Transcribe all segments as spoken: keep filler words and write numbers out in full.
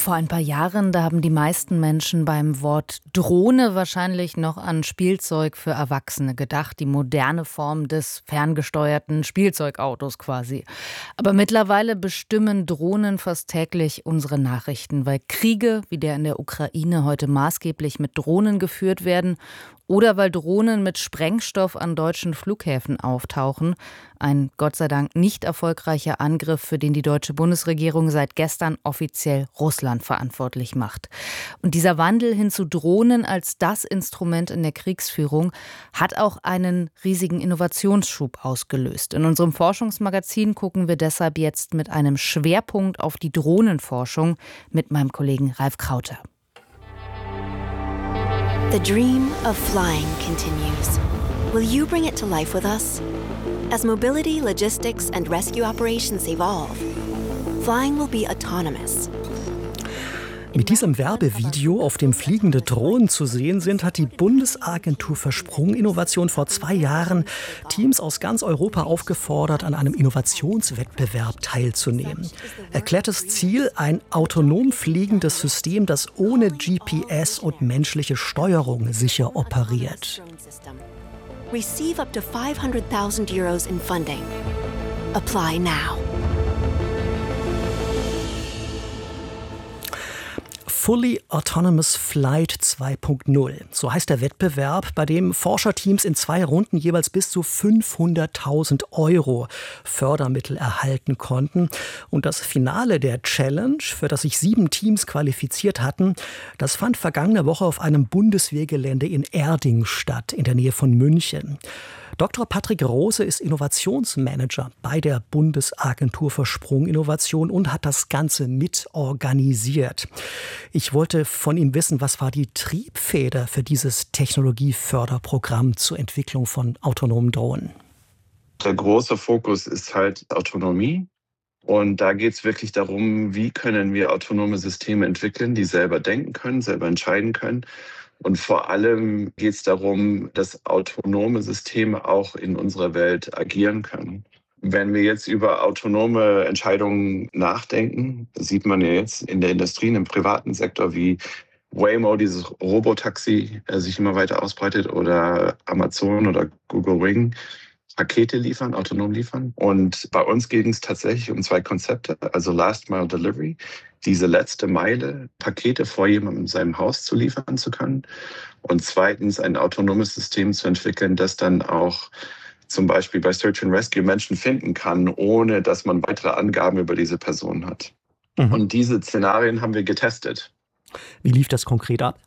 Vor ein paar Jahren, da haben die meisten Menschen beim Wort Drohne wahrscheinlich noch an Spielzeug für Erwachsene gedacht, die moderne Form des ferngesteuerten Spielzeugautos quasi. Aber mittlerweile bestimmen Drohnen fast täglich unsere Nachrichten, weil Kriege wie der in der Ukraine heute maßgeblich mit Drohnen geführt werden oder weil Drohnen mit Sprengstoff an deutschen Flughäfen auftauchen. Ein Gott sei Dank nicht erfolgreicher Angriff, für den die deutsche Bundesregierung seit gestern offiziell Russland verantwortlich macht. Und dieser Wandel hin zu Drohnen als das Instrument in der Kriegsführung hat auch einen riesigen Innovationsschub ausgelöst. In unserem Forschungsmagazin gucken wir deshalb jetzt mit einem Schwerpunkt auf die Drohnenforschung mit meinem Kollegen Ralf Krauter. The dream of flying continues. Will you bring it to life with us? As mobility, logistics, and rescue operations evolve, flying will be autonomous. Mit diesem Werbevideo, auf dem fliegende Drohnen zu sehen sind, hat die Bundesagentur für Sprunginnovation vor zwei Jahren Teams aus ganz Europa aufgefordert, an einem Innovationswettbewerb teilzunehmen. Erklärtes Ziel: ein autonom fliegendes System, das ohne G P S und menschliche Steuerung sicher operiert. Receive up to five hundred thousand euros in funding. Apply now. Fully Autonomous Flight zwei Punkt null. So heißt der Wettbewerb, bei dem Forscherteams in zwei Runden jeweils bis zu fünfhunderttausend Euro Fördermittel erhalten konnten. Und das Finale der Challenge, für das sich sieben Teams qualifiziert hatten, das fand vergangene Woche auf einem Bundeswehrgelände in Erding statt, in der Nähe von München. Doktor Patrick Rose ist Innovationsmanager bei der Bundesagentur für Sprunginnovation und hat das Ganze mitorganisiert. Ich wollte von ihm wissen, was war die Triebfeder für dieses Technologieförderprogramm zur Entwicklung von autonomen Drohnen? Der große Fokus ist halt Autonomie. Und da geht es wirklich darum, wie können wir autonome Systeme entwickeln, die selber denken können, selber entscheiden können. Und vor allem geht es darum, dass autonome Systeme auch in unserer Welt agieren können. Wenn wir jetzt über autonome Entscheidungen nachdenken, sieht man ja jetzt in der Industrie, im privaten Sektor, wie Waymo, dieses Robotaxi, sich immer weiter ausbreitet, oder Amazon oder Google Ring Pakete liefern, autonom liefern. Und bei uns ging es tatsächlich um zwei Konzepte, also Last Mile Delivery, diese letzte Meile, Pakete vor jemandem in seinem Haus zu liefern zu können. Und zweitens ein autonomes System zu entwickeln, das dann auch zum Beispiel bei Search and Rescue Menschen finden kann, ohne dass man weitere Angaben über diese Person hat. Mhm. Und diese Szenarien haben wir getestet. Wie lief das konkret ab?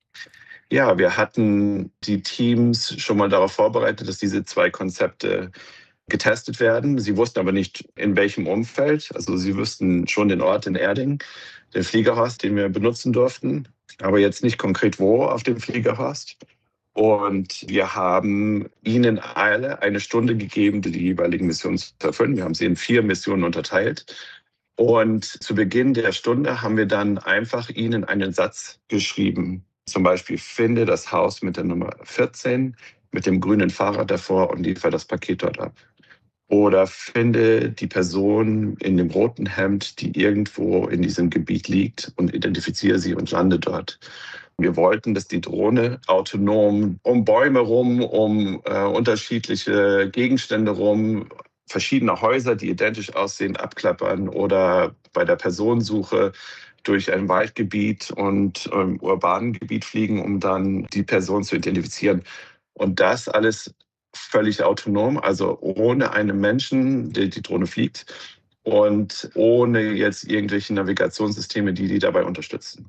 Ja, wir hatten die Teams schon mal darauf vorbereitet, dass diese zwei Konzepte getestet werden. Sie wussten aber nicht, in welchem Umfeld. Also sie wussten schon den Ort in Erding, den Fliegerhorst, den wir benutzen durften, aber jetzt nicht konkret wo auf dem Fliegerhorst. Und wir haben ihnen alle eine Stunde gegeben, die jeweiligen Missionen zu erfüllen. Wir haben sie in vier Missionen unterteilt. Und zu Beginn der Stunde haben wir dann einfach ihnen einen Satz geschrieben. Zum Beispiel: finde das Haus mit der Nummer vierzehn, mit dem grünen Fahrrad davor und liefere das Paket dort ab. Oder finde die Person in dem roten Hemd, die irgendwo in diesem Gebiet liegt, und identifiziere sie und lande dort. Wir wollten, dass die Drohne autonom um Bäume rum, um äh, unterschiedliche Gegenstände rum, verschiedene Häuser, die identisch aussehen, abklappern, oder bei der Personensuche durch ein Waldgebiet und ähm, urbanen Gebiet fliegen, um dann die Person zu identifizieren. Und das alles völlig autonom, also ohne einen Menschen, der die Drohne fliegt, und ohne jetzt irgendwelche Navigationssysteme, die die dabei unterstützen.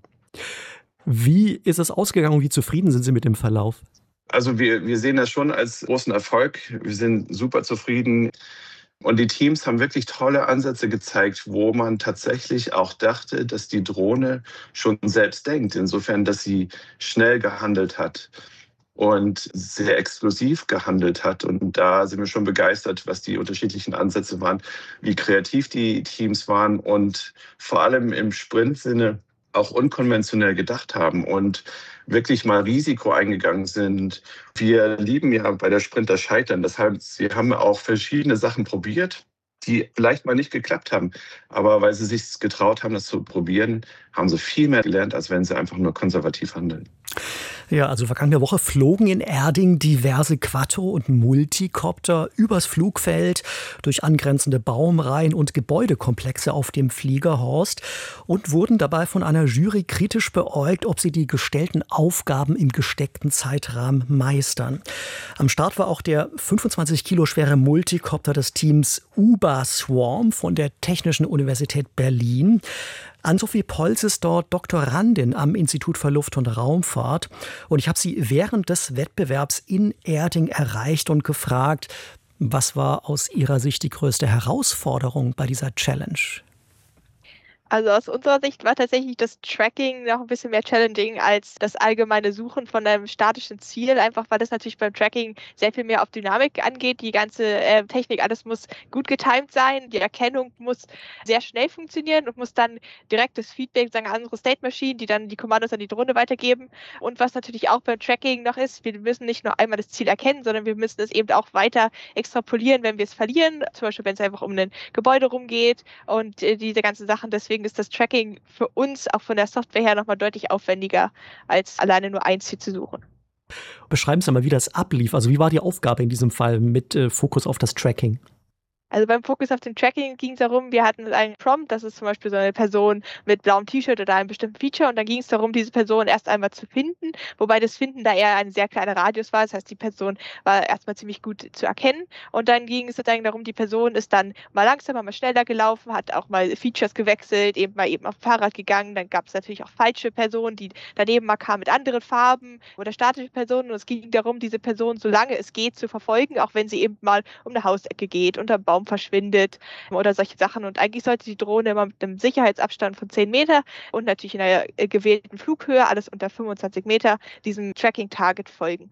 Wie ist es ausgegangen und wie zufrieden sind Sie mit dem Verlauf? Also wir, wir sehen das schon als großen Erfolg. Wir sind super zufrieden. Und die Teams haben wirklich tolle Ansätze gezeigt, wo man tatsächlich auch dachte, dass die Drohne schon selbst denkt. Insofern, dass sie schnell gehandelt hat und sehr exklusiv gehandelt hat. Und da sind wir schon begeistert, was die unterschiedlichen Ansätze waren, wie kreativ die Teams waren und vor allem im Sprint-Sinne auch unkonventionell gedacht haben und wirklich mal Risiko eingegangen sind. Wir lieben ja bei der Sprint das Scheitern. Das heißt, sie haben auch verschiedene Sachen probiert die vielleicht mal nicht geklappt haben. Aber weil sie sich getraut haben, das zu probieren, haben sie viel mehr gelernt, als wenn sie einfach nur konservativ handeln. Ja, also vergangene Woche flogen in Erding diverse Quattro- und Multicopter übers Flugfeld, durch angrenzende Baumreihen und Gebäudekomplexe auf dem Fliegerhorst und wurden dabei von einer Jury kritisch beäugt, ob sie die gestellten Aufgaben im gesteckten Zeitrahmen meistern. Am Start war auch der fünfundzwanzig Kilo schwere Multicopter des Teams Uber Swarm von der Technischen Universität Berlin. Ann-Sophie Polz ist dort Doktorandin am Institut für Luft- und Raumfahrt. Und ich habe sie während des Wettbewerbs in Erding erreicht und gefragt, was war aus ihrer Sicht die größte Herausforderung bei dieser Challenge? Also aus unserer Sicht war tatsächlich das Tracking noch ein bisschen mehr challenging als das allgemeine Suchen von einem statischen Ziel, einfach weil das natürlich beim Tracking sehr viel mehr auf Dynamik angeht. Die ganze äh, Technik, alles muss gut getimed sein, die Erkennung muss sehr schnell funktionieren und muss dann direktes Feedback sagen, an unsere State Machine, die dann die Kommandos an die Drohne weitergeben. Und was natürlich auch beim Tracking noch ist, wir müssen nicht nur einmal das Ziel erkennen, sondern wir müssen es eben auch weiter extrapolieren, wenn wir es verlieren, zum Beispiel wenn es einfach um ein Gebäude rumgeht und äh, diese ganzen Sachen. Deswegen ist das Tracking für uns auch von der Software her nochmal deutlich aufwendiger, als alleine nur ein Ziel zu suchen. Beschreiben Sie mal, wie das ablief. Also wie war die Aufgabe in diesem Fall mit äh, Fokus auf das Tracking? Also beim Fokus auf den Tracking ging es darum, wir hatten einen Prompt, das ist zum Beispiel so eine Person mit blauem T-Shirt oder einem bestimmten Feature, und dann ging es darum, diese Person erst einmal zu finden, wobei das Finden da eher ein sehr kleiner Radius war, das heißt, die Person war erstmal ziemlich gut zu erkennen, und dann ging es sozusagen darum, die Person ist dann mal langsamer, mal schneller gelaufen, hat auch mal Features gewechselt, eben mal eben auf dem Fahrrad gegangen, dann gab es natürlich auch falsche Personen, die daneben mal kamen mit anderen Farben oder statische Personen, und es ging darum, diese Person, solange es geht, zu verfolgen, auch wenn sie eben mal um eine Hausecke geht, unter Baum verschwindet oder solche Sachen. Und eigentlich sollte die Drohne immer mit einem Sicherheitsabstand von zehn Meter und natürlich in einer gewählten Flughöhe, alles unter fünfundzwanzig Meter, diesem Tracking-Target folgen.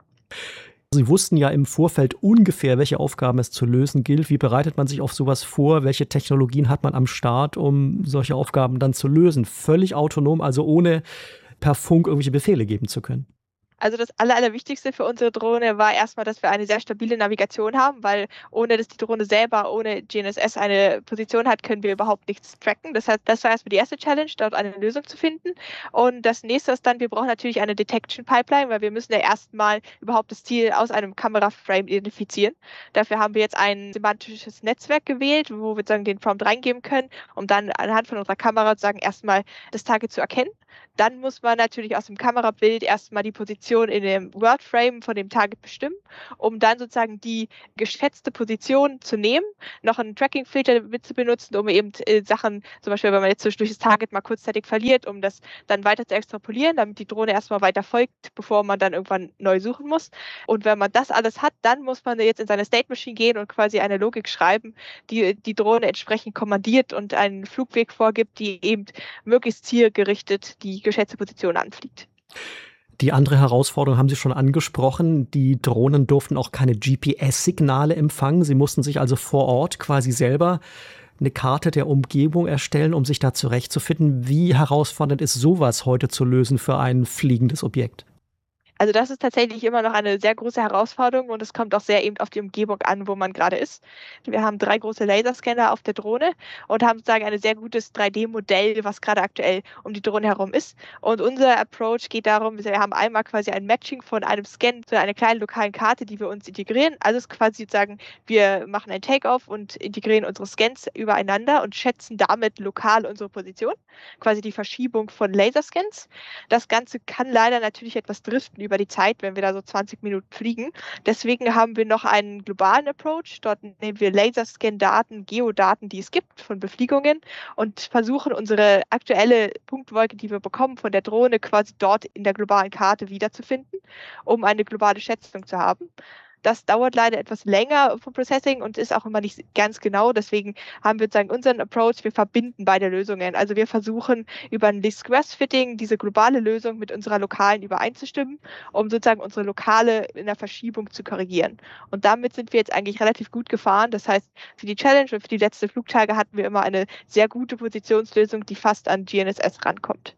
Sie wussten ja im Vorfeld ungefähr, welche Aufgaben es zu lösen gilt. Wie bereitet man sich auf sowas vor? Welche Technologien hat man am Start, um solche Aufgaben dann zu lösen? Völlig autonom, also ohne per Funk irgendwelche Befehle geben zu können. Also das Aller, Allerwichtigste für unsere Drohne war erstmal, dass wir eine sehr stabile Navigation haben, weil ohne dass die Drohne selber, ohne G N S S eine Position hat, können wir überhaupt nichts tracken. Das heißt, das war erstmal die erste Challenge, dort eine Lösung zu finden. Und das nächste ist dann, wir brauchen natürlich eine Detection Pipeline, weil wir müssen ja erstmal überhaupt das Ziel aus einem Kameraframe identifizieren. Dafür haben wir jetzt ein semantisches Netzwerk gewählt, wo wir sozusagen den Prompt reingeben können, um dann anhand von unserer Kamera sozusagen erstmal das Target zu erkennen. Dann muss man natürlich aus dem Kamerabild erstmal die Position in dem Wordframe von dem Target bestimmen, um dann sozusagen die geschätzte Position zu nehmen, noch einen Tracking-Filter mit zu benutzen, um eben äh, Sachen, zum Beispiel, wenn man jetzt zwischendurch das Target mal kurzzeitig verliert, um das dann weiter zu extrapolieren, damit die Drohne erstmal weiter folgt, bevor man dann irgendwann neu suchen muss. Und wenn man das alles hat, dann muss man jetzt in seine State Machine gehen und quasi eine Logik schreiben, die die Drohne entsprechend kommandiert und einen Flugweg vorgibt, die eben möglichst zielgerichtet die geschätzte Position anfliegt. Die andere Herausforderung haben Sie schon angesprochen. Die Drohnen durften auch keine G P S-Signale empfangen. Sie mussten sich also vor Ort quasi selber eine Karte der Umgebung erstellen, um sich da zurechtzufinden. Wie herausfordernd ist sowas heute zu lösen für ein fliegendes Objekt? Also das ist tatsächlich immer noch eine sehr große Herausforderung, und es kommt auch sehr eben auf die Umgebung an, wo man gerade ist. Wir haben drei große Laserscanner auf der Drohne und haben sozusagen ein sehr gutes drei D Modell, was gerade aktuell um die Drohne herum ist. Und unser Approach geht darum, wir haben einmal quasi ein Matching von einem Scan zu einer kleinen lokalen Karte, die wir uns integrieren. Also es ist quasi sozusagen, wir machen ein Takeoff und integrieren unsere Scans übereinander und schätzen damit lokal unsere Position, quasi die Verschiebung von Laserscans. Das Ganze kann leider natürlich etwas driften über die Zeit, wenn wir da so zwanzig Minuten fliegen. Deswegen haben wir noch einen globalen Approach. Dort nehmen wir Laserscan-Daten, Geodaten, die es gibt von Befliegungen, und versuchen unsere aktuelle Punktwolke, die wir bekommen von der Drohne, quasi dort in der globalen Karte wiederzufinden, um eine globale Schätzung zu haben. Das dauert leider etwas länger vom Processing und ist auch immer nicht ganz genau. Deswegen haben wir sozusagen unseren Approach, wir verbinden beide Lösungen. Also wir versuchen über ein Least-Squares-Fitting diese globale Lösung mit unserer lokalen übereinzustimmen, um sozusagen unsere lokale in der Verschiebung zu korrigieren. Und damit sind wir jetzt eigentlich relativ gut gefahren. Das heißt, für die Challenge und für die letzten Flugtage hatten wir immer eine sehr gute Positionslösung, die fast an G N S S rankommt.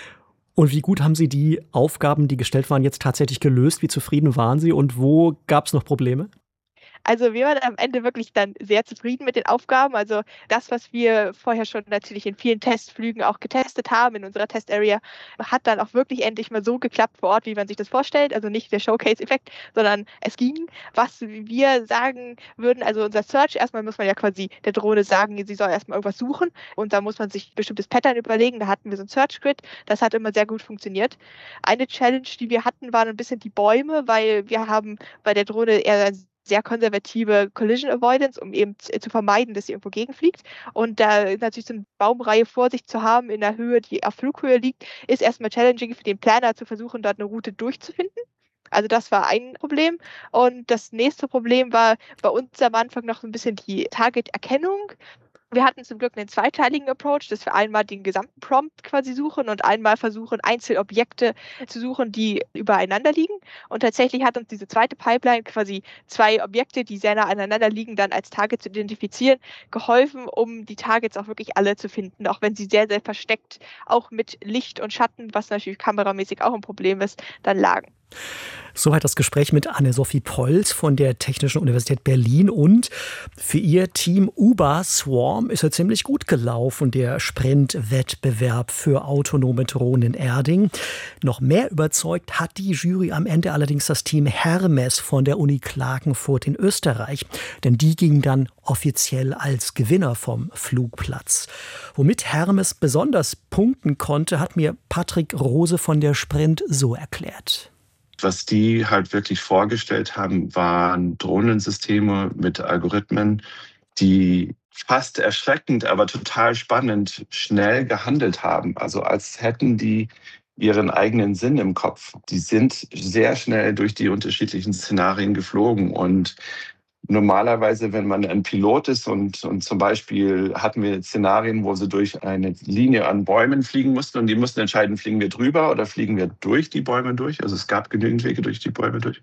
Und wie gut haben Sie die Aufgaben, die gestellt waren, jetzt tatsächlich gelöst? Wie zufrieden waren Sie und wo gab es noch Probleme? Also wir waren am Ende wirklich dann sehr zufrieden mit den Aufgaben. Also das, was wir vorher schon natürlich in vielen Testflügen auch getestet haben in unserer Testarea, hat dann auch wirklich endlich mal so geklappt vor Ort, wie man sich das vorstellt. Also nicht der Showcase-Effekt, sondern es ging. Was wir sagen würden, also unser Search, erstmal muss man ja quasi der Drohne sagen, sie soll erstmal irgendwas suchen und da muss man sich ein bestimmtes Pattern überlegen. Da hatten wir so ein Search-Grid, das hat immer sehr gut funktioniert. Eine Challenge, die wir hatten, waren ein bisschen die Bäume, weil wir haben bei der Drohne eher sehr konservative Collision Avoidance, um eben zu vermeiden, dass sie irgendwo gegenfliegt. Und da natürlich so eine Baumreihe vor sich zu haben in der Höhe, die auf Flughöhe liegt, ist erstmal challenging für den Planer zu versuchen, dort eine Route durchzufinden. Also das war ein Problem. Und das nächste Problem war bei uns am Anfang noch so ein bisschen die Target-Erkennung. Wir hatten zum Glück einen zweiteiligen Approach, dass wir einmal den gesamten Prompt quasi suchen und einmal versuchen, Einzelobjekte zu suchen, die übereinander liegen. Und tatsächlich hat uns diese zweite Pipeline quasi zwei Objekte, die sehr nah aneinander liegen, dann als Target zu identifizieren, geholfen, um die Targets auch wirklich alle zu finden, auch wenn sie sehr, sehr versteckt, auch mit Licht und Schatten, was natürlich kameramäßig auch ein Problem ist, dann lagen. Soweit das Gespräch mit Anne-Sophie Polz von der Technischen Universität Berlin. Und für ihr Team Uber Swarm ist ja ziemlich gut gelaufen, der Sprintwettbewerb für autonome Drohnen in Erding. Noch mehr überzeugt hat die Jury am Ende allerdings das Team Hermes von der Uni Klagenfurt in Österreich. Denn die gingen dann offiziell als Gewinner vom Flugplatz. Womit Hermes besonders punkten konnte, hat mir Patrick Rose von der Sprint so erklärt. Was die halt wirklich vorgestellt haben, waren Drohnensysteme mit Algorithmen, die fast erschreckend, aber total spannend schnell gehandelt haben. Also als hätten die ihren eigenen Sinn im Kopf. Die sind sehr schnell durch die unterschiedlichen Szenarien geflogen. Und normalerweise, wenn man ein Pilot ist und, und zum Beispiel hatten wir Szenarien, wo sie durch eine Linie an Bäumen fliegen mussten und die mussten entscheiden, fliegen wir drüber oder fliegen wir durch die Bäume durch. Also es gab genügend Wege durch die Bäume durch.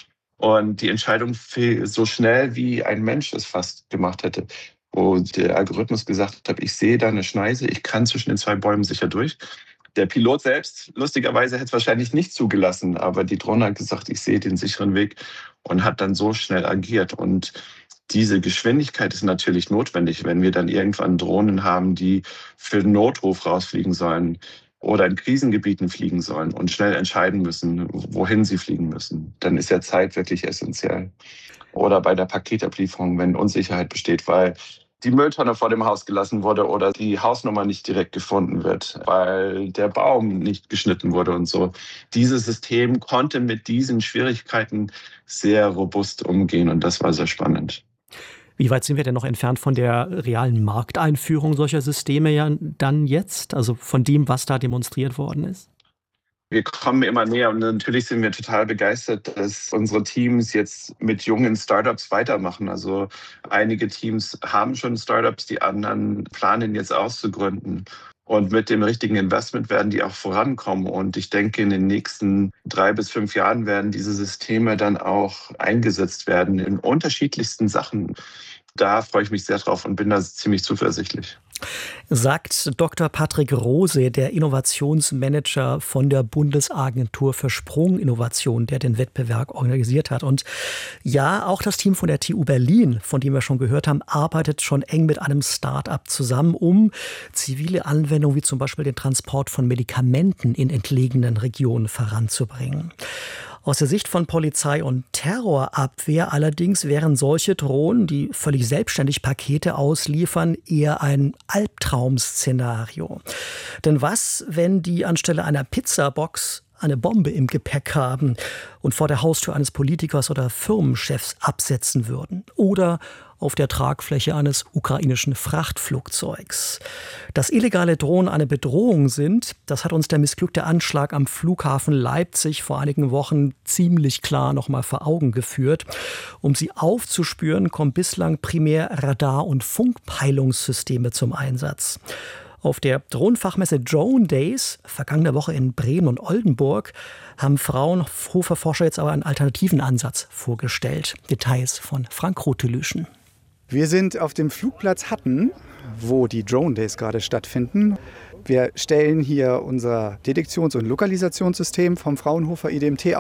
Und die Entscheidung fiel so schnell, wie ein Mensch es fast gemacht hätte. Wo der Algorithmus gesagt hat, ich sehe da eine Schneise, ich kann zwischen den zwei Bäumen sicher durch. Der Pilot selbst, lustigerweise, hätte es wahrscheinlich nicht zugelassen, aber die Drohne hat gesagt, ich sehe den sicheren Weg und hat dann so schnell agiert. Und diese Geschwindigkeit ist natürlich notwendig, wenn wir dann irgendwann Drohnen haben, die für den Notruf rausfliegen sollen oder in Krisengebieten fliegen sollen und schnell entscheiden müssen, wohin sie fliegen müssen. Dann ist ja Zeit wirklich essentiell. Oder bei der Paketablieferung, wenn Unsicherheit besteht, weil die Mülltonne vor dem Haus gelassen wurde oder die Hausnummer nicht direkt gefunden wird, weil der Baum nicht geschnitten wurde und so. Dieses System konnte mit diesen Schwierigkeiten sehr robust umgehen und das war sehr spannend. Wie weit sind wir denn noch entfernt von der realen Markteinführung solcher Systeme ja dann jetzt? Also von dem, was da demonstriert worden ist? Wir kommen immer näher und natürlich sind wir total begeistert, dass unsere Teams jetzt mit jungen Startups weitermachen. Also einige Teams haben schon Startups, die anderen planen jetzt auszugründen. Und mit dem richtigen Investment werden die auch vorankommen. Und ich denke, in den nächsten drei bis fünf Jahren werden diese Systeme dann auch eingesetzt werden in unterschiedlichsten Sachen. Da freue ich mich sehr drauf und bin da ziemlich zuversichtlich. Sagt Doktor Patrick Rose, der Innovationsmanager von der Bundesagentur für Sprunginnovation, der den Wettbewerb organisiert hat. Und ja, auch das Team von der T U Berlin, von dem wir schon gehört haben, arbeitet schon eng mit einem Start-up zusammen, um zivile Anwendungen wie zum Beispiel den Transport von Medikamenten in entlegenen Regionen voranzubringen. Aus der Sicht von Polizei und Terrorabwehr allerdings wären solche Drohnen, die völlig selbstständig Pakete ausliefern, eher ein Albtraum-Szenario. Denn was, wenn die anstelle einer Pizzabox eine Bombe im Gepäck haben und vor der Haustür eines Politikers oder Firmenchefs absetzen würden? Oder auf der Tragfläche eines ukrainischen Frachtflugzeugs. Dass illegale Drohnen eine Bedrohung sind, das hat uns der missglückte Anschlag am Flughafen Leipzig vor einigen Wochen ziemlich klar noch mal vor Augen geführt. Um sie aufzuspüren, kommen bislang primär Radar- und Funkpeilungssysteme zum Einsatz. Auf der Drohnenfachmesse Drone Days, vergangene Woche in Bremen und Oldenburg, haben Fraunhofer-Forscher jetzt aber einen alternativen Ansatz vorgestellt. Details von Frank Rotelüschen. Wir sind auf dem Flugplatz Hatten, wo die Drone Days gerade stattfinden. Wir stellen hier unser Detektions- und Lokalisationssystem vom Fraunhofer I D M T aus.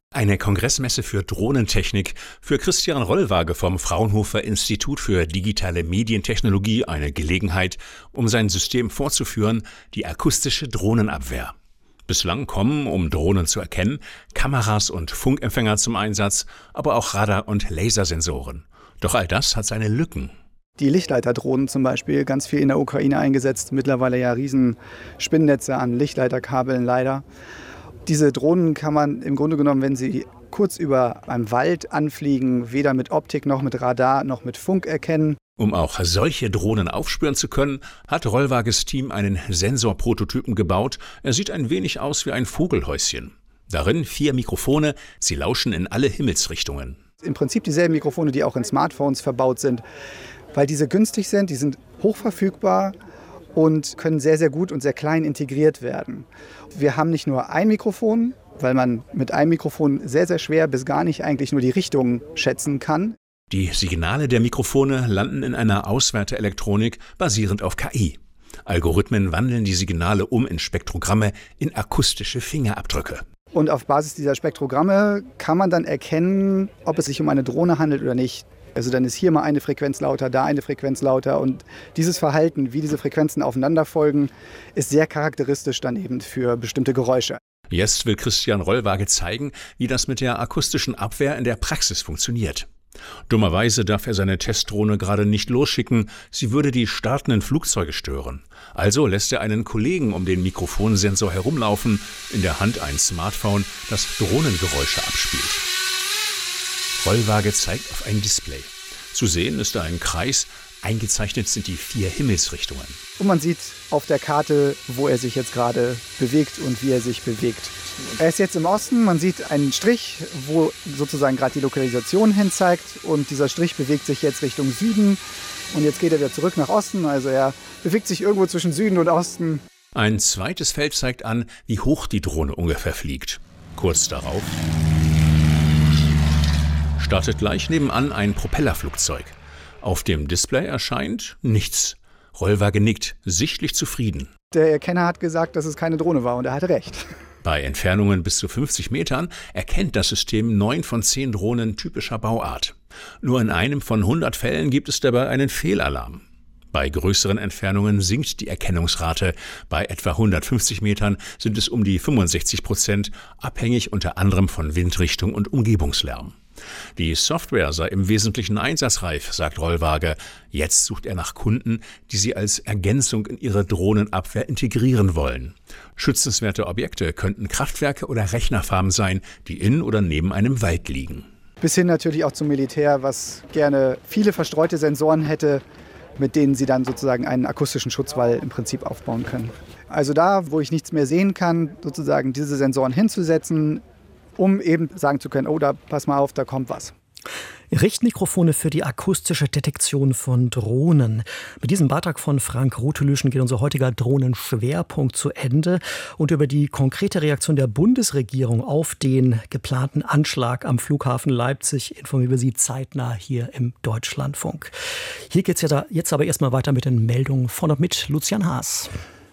Eine Kongressmesse für Drohnentechnik, für Christian Rollwaage vom Fraunhofer Institut für digitale Medientechnologie eine Gelegenheit, um sein System vorzuführen, die akustische Drohnenabwehr. Bislang kommen, um Drohnen zu erkennen, Kameras und Funkempfänger zum Einsatz, aber auch Radar- und Lasersensoren. Doch all das hat seine Lücken. Die Lichtleiterdrohnen zum Beispiel, ganz viel in der Ukraine eingesetzt, mittlerweile ja riesen Spinnnetze an Lichtleiterkabeln leider. Diese Drohnen kann man im Grunde genommen, wenn sie kurz über einem Wald anfliegen, weder mit Optik noch mit Radar noch mit Funk erkennen. Um auch solche Drohnen aufspüren zu können, hat Rollwages Team einen Sensorprototypen gebaut. Er sieht ein wenig aus wie ein Vogelhäuschen. Darin vier Mikrofone, sie lauschen in alle Himmelsrichtungen. Im Prinzip dieselben Mikrofone, die auch in Smartphones verbaut sind, weil diese günstig sind, die sind hochverfügbar und können sehr, sehr gut und sehr klein integriert werden. Wir haben nicht nur ein Mikrofon, weil man mit einem Mikrofon sehr, sehr schwer bis gar nicht eigentlich nur die Richtung schätzen kann. Die Signale der Mikrofone landen in einer Auswerteelektronik basierend auf K I. Algorithmen wandeln die Signale um in Spektrogramme, in akustische Fingerabdrücke. Und auf Basis dieser Spektrogramme kann man dann erkennen, ob es sich um eine Drohne handelt oder nicht. Also dann ist hier mal eine Frequenz lauter, da eine Frequenz lauter. Und dieses Verhalten, wie diese Frequenzen aufeinander folgen, ist sehr charakteristisch dann eben für bestimmte Geräusche. Jetzt will Christian Rollwaage zeigen, wie das mit der akustischen Abwehr in der Praxis funktioniert. Dummerweise darf er seine Testdrohne gerade nicht losschicken, sie würde die startenden Flugzeuge stören. Also lässt er einen Kollegen um den Mikrofonsensor herumlaufen, in der Hand ein Smartphone, das Drohnengeräusche abspielt. Rollwaage zeigt auf ein Display. Zu sehen ist da ein Kreis, eingezeichnet sind die vier Himmelsrichtungen. Und man sieht auf der Karte, wo er sich jetzt gerade bewegt und wie er sich bewegt. Er ist jetzt im Osten, man sieht einen Strich, wo sozusagen gerade die Lokalisation hin zeigt. Und dieser Strich bewegt sich jetzt Richtung Süden. Und jetzt geht er wieder zurück nach Osten, also er bewegt sich irgendwo zwischen Süden und Osten. Ein zweites Feld zeigt an, wie hoch die Drohne ungefähr fliegt. Kurz darauf startet gleich nebenan ein Propellerflugzeug. Auf dem Display erscheint nichts. Rollwaage nickt, sichtlich zufrieden. Der Erkenner hat gesagt, dass es keine Drohne war und er hatte recht. Bei Entfernungen bis zu fünfzig Metern erkennt das System neun von zehn Drohnen typischer Bauart. Nur in einem von hundert Fällen gibt es dabei einen Fehlalarm. Bei größeren Entfernungen sinkt die Erkennungsrate. Bei etwa hundertfünfzig Metern sind es um die fünfundsechzig Prozent, abhängig unter anderem von Windrichtung und Umgebungslärm. Die Software sei im Wesentlichen einsatzreif, sagt Rollwaage. Jetzt sucht er nach Kunden, die sie als Ergänzung in ihre Drohnenabwehr integrieren wollen. Schützenswerte Objekte könnten Kraftwerke oder Rechnerfarmen sein, die in oder neben einem Wald liegen. Bis hin natürlich auch zum Militär, was gerne viele verstreute Sensoren hätte, mit denen sie dann sozusagen einen akustischen Schutzwall im Prinzip aufbauen können. Also da, wo ich nichts mehr sehen kann, sozusagen diese Sensoren hinzusetzen, um eben sagen zu können, oh, da pass mal auf, da kommt was. Richtmikrofone für die akustische Detektion von Drohnen. Mit diesem Beitrag von Frank Rothelüschen geht unser heutiger Drohnenschwerpunkt zu Ende. Und über die konkrete Reaktion der Bundesregierung auf den geplanten Anschlag am Flughafen Leipzig informieren wir Sie zeitnah hier im Deutschlandfunk. Hier geht es jetzt aber erstmal weiter mit den Meldungen von und mit Lucian Haas.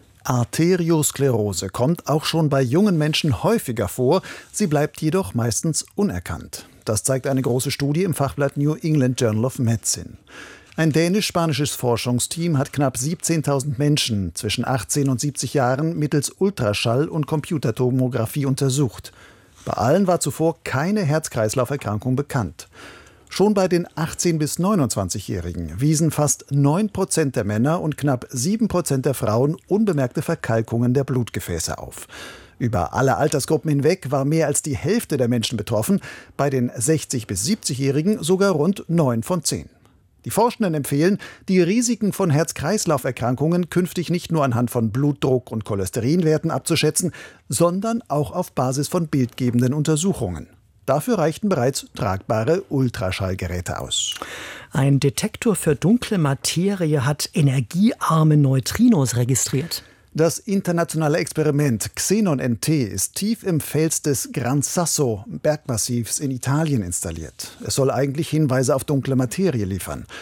Arteriosklerose kommt auch schon bei jungen Menschen häufiger vor, sie bleibt jedoch meistens unerkannt. Das zeigt eine große Studie im Fachblatt New England Journal of Medicine. Ein dänisch-spanisches Forschungsteam hat knapp siebzehntausend Menschen zwischen achtzehn und siebzig Jahren mittels Ultraschall- und Computertomographie untersucht. Bei allen war zuvor keine Herz-Kreislauf-Erkrankung bekannt. Schon bei den achtzehn- bis neunundzwanzigjährigen wiesen fast neun Prozent der Männer und knapp sieben Prozent der Frauen unbemerkte Verkalkungen der Blutgefäße auf. Über alle Altersgruppen hinweg war mehr als die Hälfte der Menschen betroffen, bei den sechzig- bis siebzigjährigen sogar rund neun von zehn. Die Forschenden empfehlen, die Risiken von Herz-Kreislauf-Erkrankungen künftig nicht nur anhand von Blutdruck- und Cholesterinwerten abzuschätzen, sondern auch auf Basis von bildgebenden Untersuchungen. Dafür reichten bereits tragbare Ultraschallgeräte aus. Ein Detektor für dunkle Materie hat energiearme Neutrinos registriert. Das internationale Experiment Xenon N T ist tief im Fels des Gran Sasso Bergmassivs in Italien installiert. Es soll eigentlich Hinweise auf dunkle Materie liefern.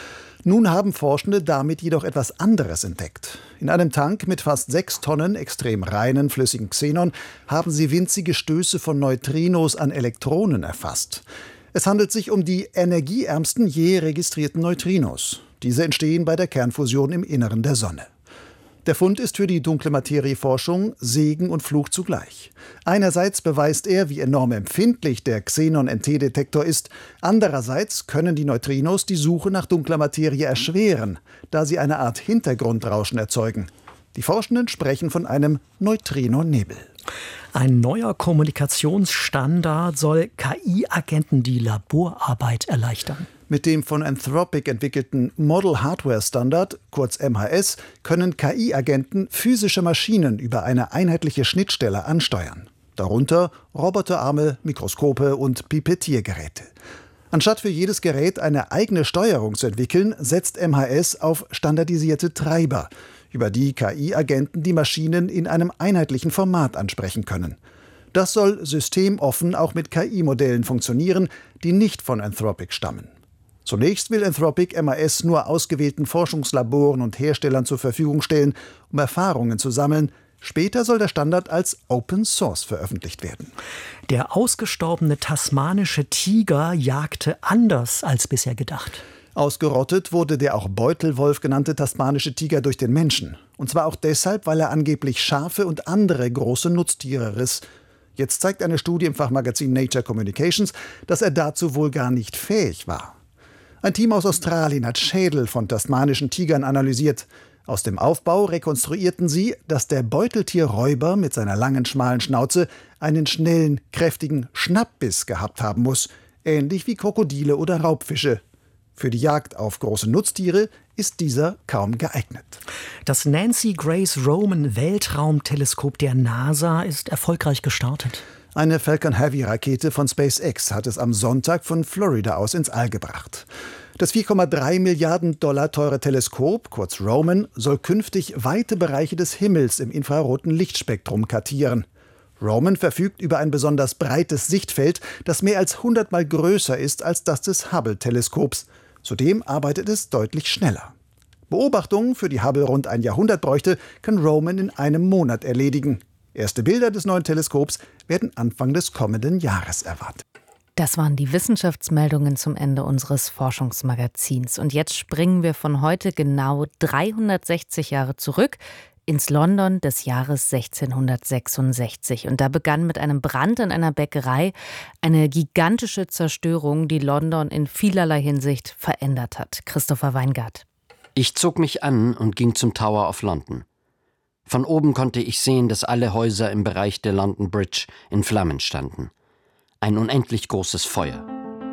Nun haben Forschende damit jedoch etwas anderes entdeckt. In einem Tank mit fast sechs Tonnen extrem reinen flüssigen Xenon haben sie winzige Stöße von Neutrinos an Elektronen erfasst. Es handelt sich um die energieärmsten je registrierten Neutrinos. Diese entstehen bei der Kernfusion im Inneren der Sonne. Der Fund ist für die dunkle Materieforschung Segen und Fluch zugleich. Einerseits beweist er, wie enorm empfindlich der Xenon-N T-Detektor ist. Andererseits können die Neutrinos die Suche nach dunkler Materie erschweren, da sie eine Art Hintergrundrauschen erzeugen. Die Forschenden sprechen von einem Neutrinonebel. Ein neuer Kommunikationsstandard soll K I-Agenten die Laborarbeit erleichtern. Mit dem von Anthropic entwickelten Model Hardware Standard, kurz M H S, können K I-Agenten physische Maschinen über eine einheitliche Schnittstelle ansteuern. Darunter Roboterarme, Mikroskope und Pipettiergeräte. Anstatt für jedes Gerät eine eigene Steuerung zu entwickeln, setzt M H S auf standardisierte Treiber, über die K I-Agenten die Maschinen in einem einheitlichen Format ansprechen können. Das soll systemoffen auch mit K I-Modellen funktionieren, die nicht von Anthropic stammen. Zunächst will Anthropic M H S nur ausgewählten Forschungslaboren und Herstellern zur Verfügung stellen, um Erfahrungen zu sammeln. Später soll der Standard als Open Source veröffentlicht werden. Der ausgestorbene tasmanische Tiger jagte anders als bisher gedacht. Ausgerottet wurde der auch Beutelwolf genannte tasmanische Tiger durch den Menschen. Und zwar auch deshalb, weil er angeblich Schafe und andere große Nutztiere riss. Jetzt zeigt eine Studie im Fachmagazin Nature Communications, dass er dazu wohl gar nicht fähig war. Ein Team aus Australien hat Schädel von tasmanischen Tigern analysiert. Aus dem Aufbau rekonstruierten sie, dass der Beuteltierräuber mit seiner langen, schmalen Schnauze einen schnellen, kräftigen Schnappbiss gehabt haben muss, ähnlich wie Krokodile oder Raubfische. Für die Jagd auf große Nutztiere ist dieser kaum geeignet. Das Nancy Grace Roman Weltraumteleskop der NASA ist erfolgreich gestartet. Eine Falcon Heavy-Rakete von SpaceX hat es am Sonntag von Florida aus ins All gebracht. Das vier Komma drei Milliarden Dollar teure Teleskop, kurz Roman, soll künftig weite Bereiche des Himmels im infraroten Lichtspektrum kartieren. Roman verfügt über ein besonders breites Sichtfeld, das mehr als hundertmal größer ist als das des Hubble-Teleskops. Zudem arbeitet es deutlich schneller. Beobachtungen, für die Hubble rund ein Jahrhundert bräuchte, kann Roman in einem Monat erledigen. Erste Bilder des neuen Teleskops werden Anfang des kommenden Jahres erwartet. Das waren die Wissenschaftsmeldungen zum Ende unseres Forschungsmagazins. Und jetzt springen wir von heute genau dreihundertsechzig Jahre zurück ins London des Jahres sechzehnhundertsechsundsechzig. Und da begann mit einem Brand in einer Bäckerei eine gigantische Zerstörung, die London in vielerlei Hinsicht verändert hat. Christopher Weingart. Ich zog mich an und ging zum Tower of London. Von oben konnte ich sehen, dass alle Häuser im Bereich der London Bridge in Flammen standen. Ein unendlich großes Feuer.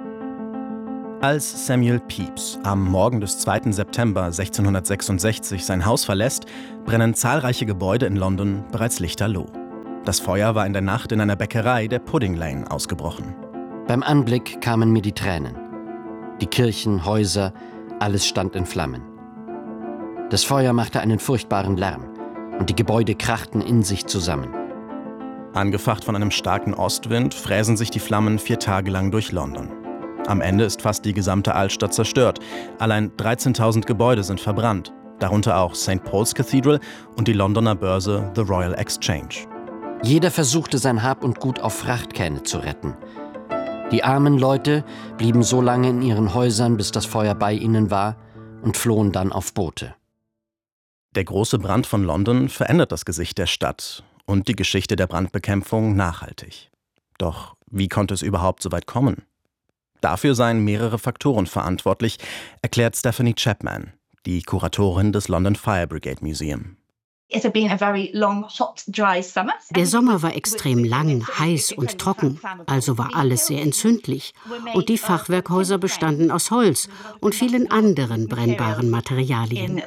Als Samuel Pepys am Morgen des zweiten September sechzehnhundertsechsundsechzig sein Haus verlässt, brennen zahlreiche Gebäude in London bereits lichterloh. Das Feuer war in der Nacht in einer Bäckerei der Pudding Lane ausgebrochen. Beim Anblick kamen mir die Tränen. Die Kirchen, Häuser, alles stand in Flammen. Das Feuer machte einen furchtbaren Lärm und die Gebäude krachten in sich zusammen. Angefacht von einem starken Ostwind fräsen sich die Flammen vier Tage lang durch London. Am Ende ist fast die gesamte Altstadt zerstört. Allein dreizehntausend Gebäude sind verbrannt, darunter auch Saint Paul's Cathedral und die Londoner Börse The Royal Exchange. Jeder versuchte, sein Hab und Gut auf Frachtkähne zu retten. Die armen Leute blieben so lange in ihren Häusern, bis das Feuer bei ihnen war, und flohen dann auf Boote. Der große Brand von London verändert das Gesicht der Stadt und die Geschichte der Brandbekämpfung nachhaltig. Doch wie konnte es überhaupt so weit kommen? Dafür seien mehrere Faktoren verantwortlich, erklärt Stephanie Chapman, die Kuratorin des London Fire Brigade Museum. Der Sommer war extrem lang, heiß und trocken, also war alles sehr entzündlich. Und die Fachwerkhäuser bestanden aus Holz und vielen anderen brennbaren Materialien.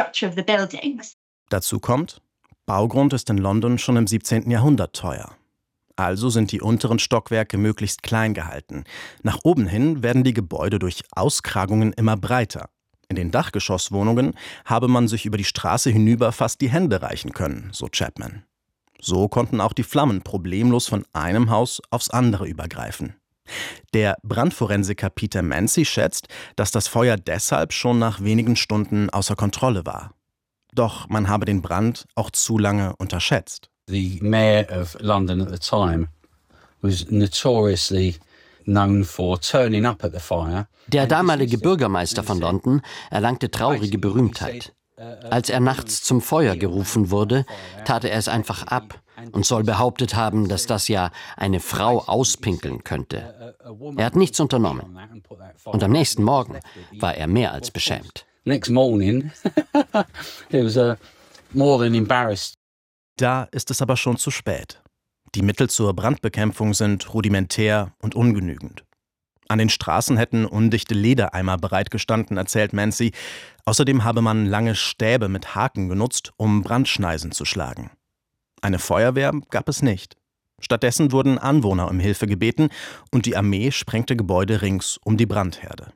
Dazu kommt, Baugrund ist in London schon im siebzehnten Jahrhundert teuer. Also sind die unteren Stockwerke möglichst klein gehalten. Nach oben hin werden die Gebäude durch Auskragungen immer breiter. In den Dachgeschosswohnungen habe man sich über die Straße hinüber fast die Hände reichen können, so Chapman. So konnten auch die Flammen problemlos von einem Haus aufs andere übergreifen. Der Brandforensiker Peter Mancy schätzt, dass das Feuer deshalb schon nach wenigen Stunden außer Kontrolle war. Doch man habe den Brand auch zu lange unterschätzt. The Mayor of London at the time was notoriously known for turning up at the fire. Der damalige Bürgermeister von London erlangte traurige Berühmtheit. Als er nachts zum Feuer gerufen wurde, tat er es einfach ab und soll behauptet haben, dass das ja eine Frau auspinkeln könnte. Er hat nichts unternommen. Und am nächsten Morgen war er mehr als beschämt. Next morning, he was uh, more than embarrassed. Da ist es aber schon zu spät. Die Mittel zur Brandbekämpfung sind rudimentär und ungenügend. An den Straßen hätten undichte Ledereimer bereitgestanden, erzählt Mancy. Außerdem habe man lange Stäbe mit Haken genutzt, um Brandschneisen zu schlagen. Eine Feuerwehr gab es nicht. Stattdessen wurden Anwohner um Hilfe gebeten und die Armee sprengte Gebäude rings um die Brandherde.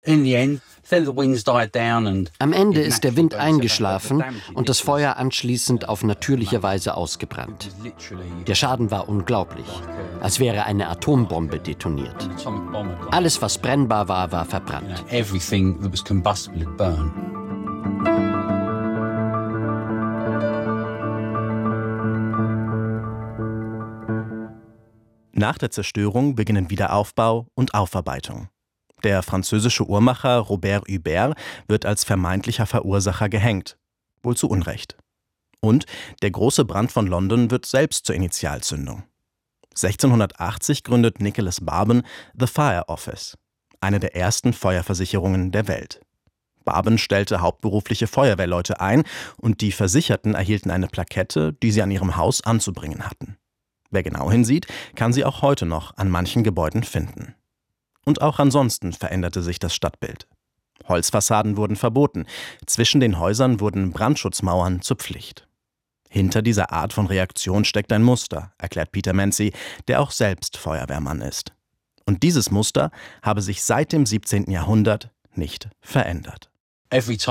Am Ende ist der Wind eingeschlafen und das Feuer anschließend auf natürliche Weise ausgebrannt. Der Schaden war unglaublich, als wäre eine Atombombe detoniert. Alles, was brennbar war, war verbrannt. Nach der Zerstörung beginnen Wiederaufbau und Aufarbeitung. Der französische Uhrmacher Robert Hubert wird als vermeintlicher Verursacher gehängt. Wohl zu Unrecht. Und der große Brand von London wird selbst zur Initialzündung. sechzehnhundertachtzig gründet Nicholas Barban The Fire Office, eine der ersten Feuerversicherungen der Welt. Barban stellte hauptberufliche Feuerwehrleute ein und die Versicherten erhielten eine Plakette, die sie an ihrem Haus anzubringen hatten. Wer genau hinsieht, kann sie auch heute noch an manchen Gebäuden finden. Und auch ansonsten veränderte sich das Stadtbild. Holzfassaden wurden verboten, zwischen den Häusern wurden Brandschutzmauern zur Pflicht. Hinter dieser Art von Reaktion steckt ein Muster, erklärt Peter Mancy, der auch selbst Feuerwehrmann ist. Und dieses Muster habe sich seit dem siebzehnten Jahrhundert nicht verändert. Jedes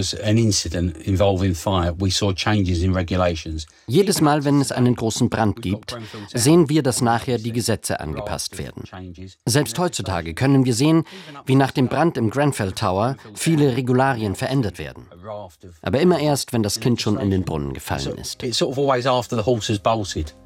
Mal, wenn es einen großen Brand gibt, sehen wir, dass nachher die Gesetze angepasst werden. Selbst heutzutage können wir sehen, wie nach dem Brand im Grenfell Tower viele Regularien verändert werden. Aber immer erst, wenn das Kind schon in den Brunnen gefallen ist.